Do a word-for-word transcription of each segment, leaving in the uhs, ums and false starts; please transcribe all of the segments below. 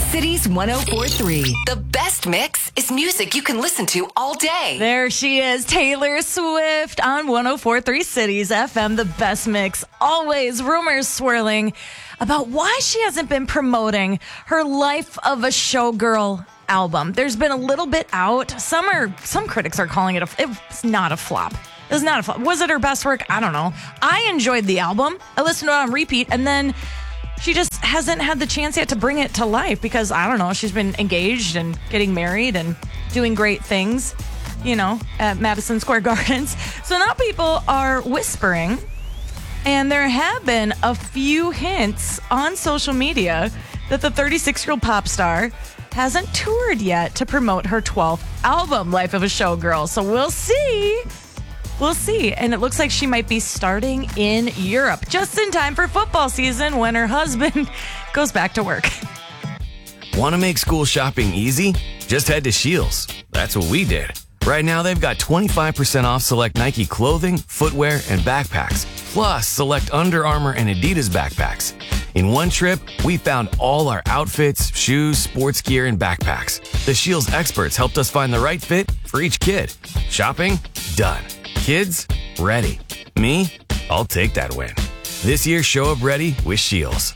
Cities one oh four point three. The best mix is music you can listen to all day. There she is, Taylor Swift on one oh four point three Cities F M, the best mix. Always rumors swirling about why she hasn't been promoting her Life of a Showgirl album. There's been a little bit out. Some are, some critics are calling it a, it was not a flop. It was not a flop. Was it her best work? I don't know. I enjoyed the album. I listened to it on repeat, and then she just hasn't had the chance yet to bring it to life because, I don't know, she's been engaged and getting married and doing great things, you know, at Madison Square Gardens. So now people are whispering, and there have been a few hints on social media that the thirty-six-year-old pop star hasn't toured yet to promote her twelfth album, Life of a Showgirl. So we'll see. We'll see. And it looks like she might be starting in Europe just in time for football season when her husband goes back to work. Want to make school shopping easy? Just head to Scheels. That's what we did. Right now, they've got twenty-five percent off select Nike clothing, footwear, and backpacks, plus select Under Armour and Adidas backpacks. In one trip, we found all our outfits, shoes, sports gear, and backpacks. The Scheels experts helped us find the right fit for each kid. Shopping? Done. Kids? Ready. Me? I'll take that win. This year, show up ready with Scheels.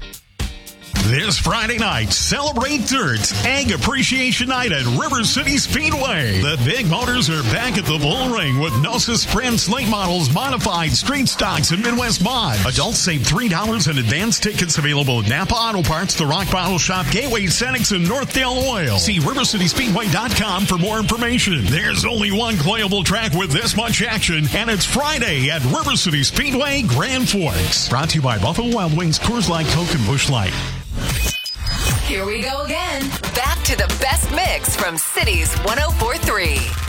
This Friday night, celebrate Dirt Egg Appreciation Night at River City Speedway. The Big Motors are back at the Bull Ring with Gnosis Sprint Slate models, modified street stocks, and Midwest mods. Adults save three dollars in advance tickets available at Napa Auto Parts, The Rock Bottle Shop, Gateway Cenex, and Northdale Oil. See river city speedway dot com for more information. There's only one playable track with this much action, and it's Friday at River City Speedway, Grand Forks. Brought to you by Buffalo Wild Wings, Coors Light, Coke, and Busch Light. Here we go again. Back to the best mix from Cities one oh four point three.